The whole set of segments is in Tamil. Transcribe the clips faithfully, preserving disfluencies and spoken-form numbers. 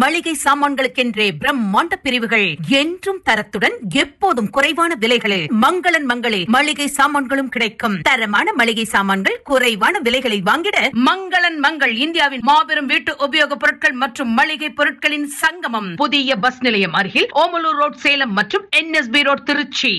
மளிகை சாமான்களுக்கென்றே பிரம்மாண்ட பிரிவுகள், என்றும் தரத்துடன் எப்போதும் குறைவான விலைகளில் மங்களன் மங்களில் மளிகை சாமான்களும் கிடைக்கும். தரமான மளிகை சாமான்கள் குறைவான விலைகளில் வாங்கிட மங்களன் மங்கள் இந்தியாவின் மாபெரும் வீட்டு உபயோக பொருட்கள் மற்றும் மளிகை பொருட்களின் சங்கமம். புதிய பஸ் நிலையம் அருகில் ஓமலூர் ரோட் சேலம் மற்றும் என்எஸ்பி ரோட் திருச்சி.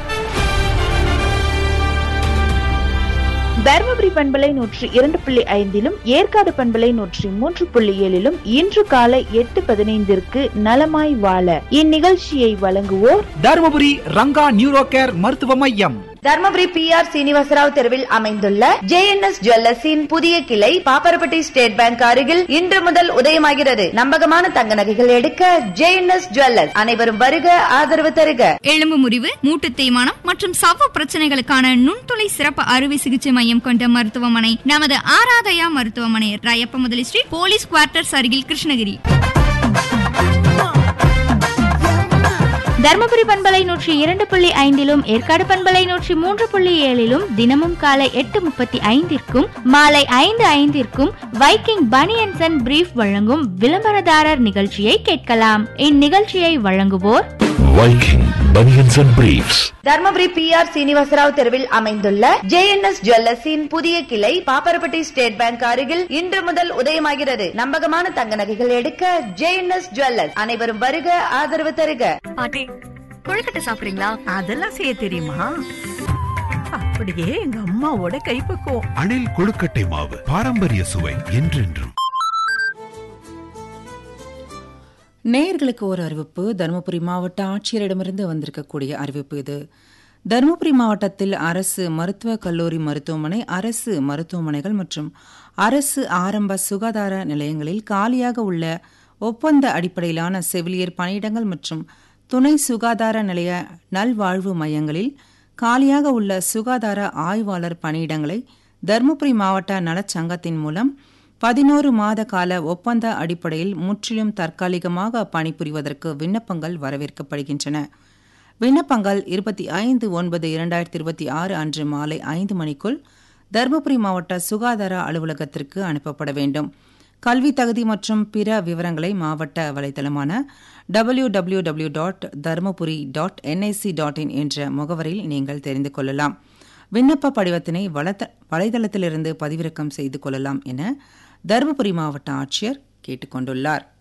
தர்மபுரி பண்பலை நூற்றி இரண்டு புள்ளி ஐந்திலும் ஏற்காடு பண்பலை நூற்றி மூன்று புள்ளி ஏழிலும் இன்று காலை எட்டு பதினைந்திற்கு நலமாய் வாழ இந்நிகழ்ச்சியை வழங்குவோர் தர்மபுரி ரங்கா நியூரோ கேர் மருத்துவ மையம். தர்மபுரி பி ஆர் சீனிவாசராவ் தெருவில் அமைந்துள்ள ஜே என் எஸ் ஜுவல்லர்ஸின் புதிய கிளை பாப்பரப்பட்டி ஸ்டேட் பேங்க் அருகில் இன்று முதல் உதயமாகிறது. நம்பகமான தங்க நகைகள் எடுக்க ஜே என் எஸ் ஜுவல்லர்ஸ். அனைவரும் வருக, ஆதரவு தருக. எலும்பு முறிவு, மூட்டு தேய்மானம் மற்றும் சவ்வு பிரச்சனைகளுக்கான நுண்துளை சிறப்பு அறுவை சிகிச்சை மையம் கொண்ட மருத்துவமனை நமது ஆராதயா மருத்துவமனை, ராயப்ப முதலி ஸ்ட்ரீட், போலீஸ் குவார்டர்ஸ் அருகில், கிருஷ்ணகிரி. தர்மபுரி பண்பலை நூற்றி இரண்டு புள்ளி ஐந்திலும் ஏற்காடு பண்பலை நூற்றி மூன்று புள்ளி ஏழிலும் தினமும் காலை எட்டு முப்பத்தி ஐந்திற்கும் மாலை ஐந்து ஐந்திற்கும் வைக்கிங் பனியன்ஸ் அண்ட் பிரீஃப் வழங்கும் விளம்பரதாரர் நிகழ்ச்சியை கேட்கலாம். இந்நிகழ்ச்சியை வழங்குவோர் Viking banians and briefs. Dharmapuri B R Srinivasa Rao தெருவில் அமைந்துள்ள ஜே என் எஸ் ஜுவல்லர்ஸின் புதிய கிளை பாப்பரப்பட்டி ஸ்டேட் பேங்க் அருகில் இன்று முதல் உதயமாகிறது. நம்பகமான தங்க நகைகள் எடுக்க ஜே என் எஸ் ஜுவல்லர்ஸ். அனைவரும் வருக, ஆதரவு தருக. பாட்டி, கொழுக்கட்டை சாப்பிடுறீங்களா? அதெல்லாம் செய்ய தெரியுமா? அப்படியே எங்க அம்மாவோட கைப்பக்குவம். அணில் கொழுக்கட்டை மாவு, பாரம்பரிய சுவை என்றென்றும். நேயர்களுக்கு ஒரு அறிவிப்பு. தருமபுரி மாவட்ட ஆட்சியரிடமிருந்து வந்திருக்கக்கூடிய அறிவிப்பு இது. தருமபுரி மாவட்டத்தில் அரசு மருத்துவக் கல்லூரி மருத்துவமனை, அரசு மருத்துவமனைகள் மற்றும் அரசு ஆரம்ப சுகாதார நிலையங்களில் காலியாக உள்ள ஒப்பந்த அடிப்படையிலான செவிலியர் பணியிடங்கள் மற்றும் துணை சுகாதார நிலைய நல்வாழ்வு மையங்களில் காலியாக உள்ள சுகாதார ஆய்வாளர் பணியிடங்களை தருமபுரி மாவட்ட நலச்சங்கத்தின் மூலம் பதினோரு மாத கால ஒப்பந்த அடிப்படையில் முற்றிலும் தற்காலிகமாக பணிபுரிவதற்கு விண்ணப்பங்கள் வரவேற்கப்படுகின்றன. விண்ணப்பங்கள் இருபத்தி ஐந்து ஒன்பது இரண்டாயிரத்தி இருபத்தி ஆறு அன்று மாலை ஐந்து மணிக்குள் தருமபுரி மாவட்ட சுகாதார அலுவலகத்திற்கு அனுப்பப்பட வேண்டும். கல்வி தகுதி மற்றும் பிற விவரங்களை மாவட்ட வலைதளமான W W W dot Dharmapuri dot NIC dot in என்ற முகவரியில் நீங்கள் தெரிந்து கொள்ளலாம். விண்ணப்ப படிவத்தினை வலைதளத்திலிருந்து பதிவிறக்கம் செய்து கொள்ளலாம் என தருமபுரி மாவட்ட ஆட்சியர் கேட்டுக் கொண்டுள்ளார்.